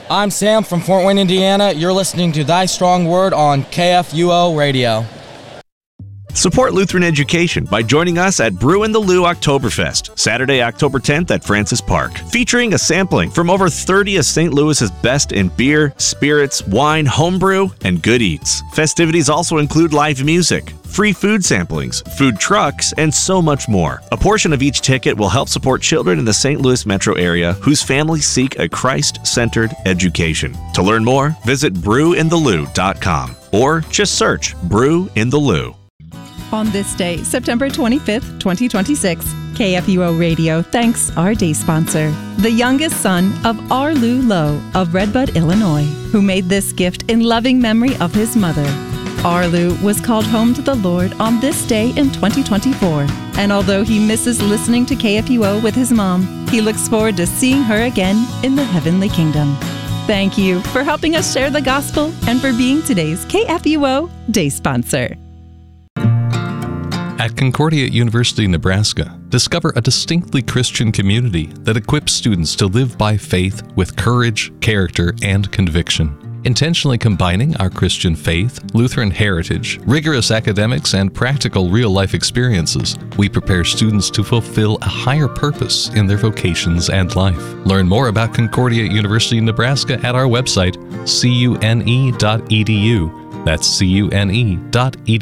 I'm Sam from Fort Wayne, Indiana. You're listening to Thy Strong Word on KFUO Radio. Support Lutheran education by joining us at Brew in the Lou Oktoberfest, Saturday, October 10th at Francis Park, featuring a sampling from over 30 of St. Louis's best in beer, spirits, wine, homebrew, and good eats. Festivities also include live music, free food samplings, food trucks, and so much more. A portion of each ticket will help support children in the St. Louis metro area whose families seek a Christ-centered education. To learn more, visit brewinthelou.com or just search Brew in the Lou. On this day, September 25th, 2026, KFUO Radio thanks our day sponsor, the youngest son of Arlu Lowe of Redbud, Illinois, who made this gift in loving memory of his mother. Arlu was called home to the Lord on this day in 2024, and although he misses listening to KFUO with his mom, he looks forward to seeing her again in the heavenly kingdom. Thank you for helping us share the gospel and for being today's KFUO day sponsor. At Concordia University, Nebraska, discover a distinctly Christian community that equips students to live by faith with courage, character, and conviction. Intentionally combining our Christian faith, Lutheran heritage, rigorous academics, and practical real-life experiences, we prepare students to fulfill a higher purpose in their vocations and life. Learn more about Concordia University, Nebraska at our website, cune.edu. That's cune.edu.